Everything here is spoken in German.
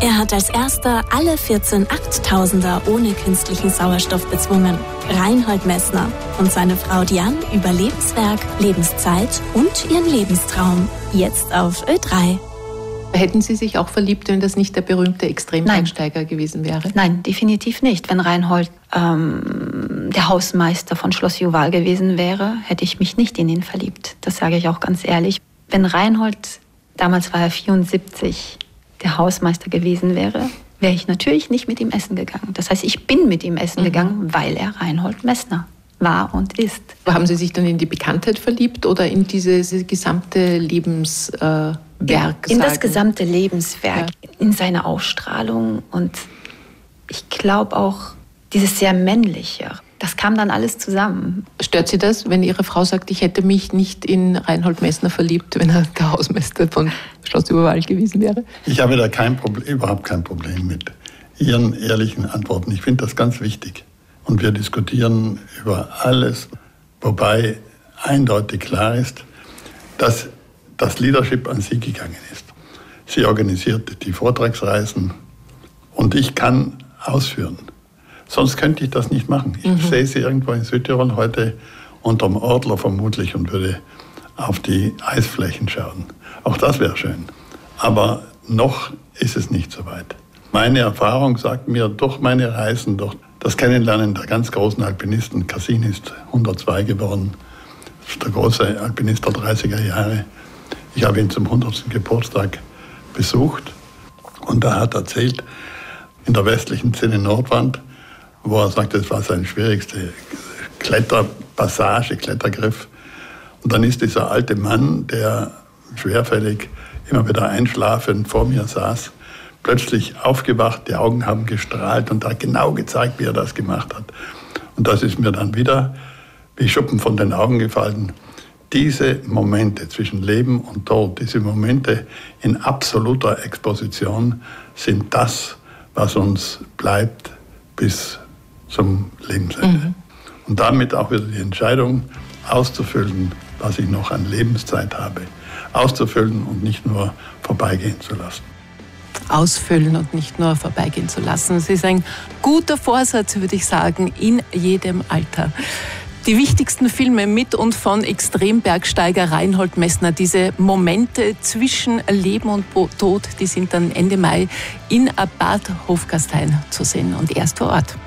Er hat als erster alle 14 Achttausender ohne künstlichen Sauerstoff bezwungen. Reinhold Messner und seine Frau Diane über Lebenswerk, Lebenszeit und ihren Lebenstraum. Jetzt auf Ö3. Hätten Sie sich auch verliebt, wenn das nicht der berühmte Extrembergsteiger gewesen wäre? Nein, definitiv nicht. Wenn Reinhold der Hausmeister von Schloss Juval gewesen wäre, hätte ich mich nicht in ihn verliebt. Das sage ich auch ganz ehrlich. Wenn Reinhold, damals war er 74, der Hausmeister gewesen wäre, wäre ich natürlich nicht mit ihm essen gegangen. Das heißt, ich bin mit ihm essen gegangen, weil er Reinhold Messner war und ist. Haben Sie sich dann in die Bekanntheit verliebt oder in dieses gesamte Lebenswerk? In das gesamte Lebenswerk, in seine Ausstrahlung und ich glaube auch dieses sehr männliche. Das kam dann alles zusammen. Stört Sie das, wenn Ihre Frau sagt, ich hätte mich nicht in Reinhold Messner verliebt, wenn er der Hausmeister von Schloss Juval gewesen wäre? Ich habe da überhaupt kein Problem mit Ihren ehrlichen Antworten. Ich finde das ganz wichtig. Und wir diskutieren über alles, wobei eindeutig klar ist, dass das Leadership an Sie gegangen ist. Sie organisiert die Vortragsreisen und ich kann ausführen. Sonst könnte ich das nicht machen. Ich sehe Sie irgendwo in Südtirol heute unterm Ortler vermutlich und würde auf die Eisflächen schauen. Auch das wäre schön. Aber noch ist es nicht so weit. Meine Erfahrung sagt mir durch meine Reisen, durch das Kennenlernen der ganz großen Alpinisten, Cassini ist 102 geworden, der große Alpinist der 30er Jahre. Ich habe ihn zum 100. Geburtstag besucht und er hat erzählt, in der westlichen Szene Nordwand, wo er sagte, das war seine schwierigste Kletterpassage, Klettergriff. Und dann ist dieser alte Mann, der schwerfällig immer wieder einschlafend vor mir saß, plötzlich aufgewacht, die Augen haben gestrahlt und hat genau gezeigt, wie er das gemacht hat. Und das ist mir dann wieder wie Schuppen von den Augen gefallen. Diese Momente zwischen Leben und Tod, diese Momente in absoluter Exposition sind das, was uns bleibt bis zum Lebensende. Und damit auch wieder die Entscheidung auszufüllen, was ich noch an Lebenszeit habe. Auszufüllen und nicht nur vorbeigehen zu lassen. Ausfüllen und nicht nur vorbeigehen zu lassen. Es ist ein guter Vorsatz, würde ich sagen, in jedem Alter. Die wichtigsten Filme mit und von Extrembergsteiger Reinhold Messner, diese Momente zwischen Leben und Tod, die sind dann Ende Mai in Bad Hofgastein zu sehen und erst vor Ort.